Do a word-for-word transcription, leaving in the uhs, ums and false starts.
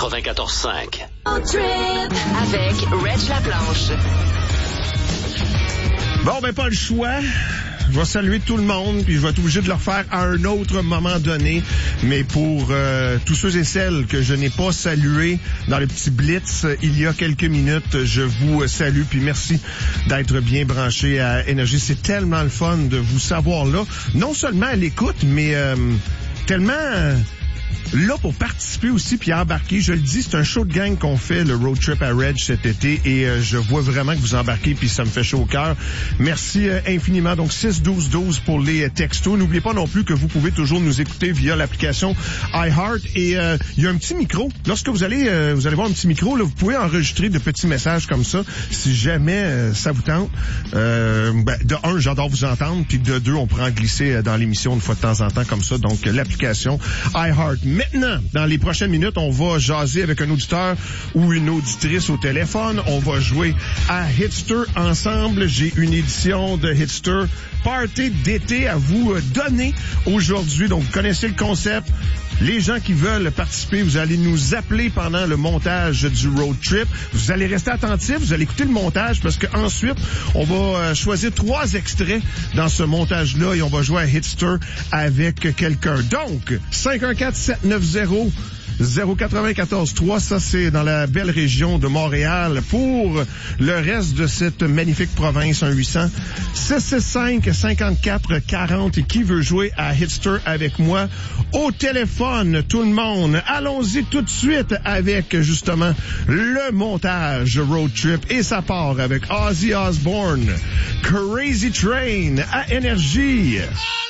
quatre-vingt-quatorze cinq. Avec Reg Laplanche. Bon, ben pas le choix. Je vais saluer tout le monde, puis je vais être obligé de le faire à un autre moment donné. Mais pour euh, tous ceux et celles que je n'ai pas salués dans le petit blitz il y a quelques minutes, je vous salue, puis merci d'être bien branchés à Énergie. C'est tellement le fun de vous savoir là, non seulement à l'écoute, mais euh, tellement... Euh, là pour participer aussi puis embarquer. Je le dis, c'est un show de gang qu'on fait, le Road Trip à Reg cet été, et euh, je vois vraiment que vous embarquez puis ça me fait chaud au cœur. Merci euh, infiniment. Donc six douze douze pour les euh, textos. N'oubliez pas non plus que vous pouvez toujours nous écouter via l'application iHeart, et euh, il y a un petit micro. Lorsque vous allez euh, vous allez voir un petit micro, là, vous pouvez enregistrer de petits messages comme ça si jamais euh, ça vous tente. Euh, ben, de un, j'adore vous entendre, puis de deux, on pourra en glisser euh, dans l'émission une fois de temps en temps comme ça. Donc euh, l'application iHeart. Maintenant, dans les prochaines minutes, on va jaser avec un auditeur ou une auditrice au téléphone. On va jouer à Hitster ensemble. J'ai une édition de Hitster Party d'été à vous donner aujourd'hui. Donc, vous connaissez le concept. Les gens qui veulent participer, vous allez nous appeler pendant le montage du road trip. Vous allez rester attentifs, vous allez écouter le montage, parce que ensuite, on va choisir trois extraits dans ce montage-là et on va jouer à Hitster avec quelqu'un. Donc, cinq un quatre sept neuf zéro zéro quatre-vingt-quatorze trois, ça c'est dans la belle région de Montréal. Pour le reste de cette magnifique province, un huit cents six six cinq cinquante-quatre quarante. Et qui veut jouer à Hitster avec moi au téléphone? Tout le monde. Allons-y tout de suite avec justement le montage Road Trip, et ça part avec Ozzy Osbourne, Crazy Train à Énergie.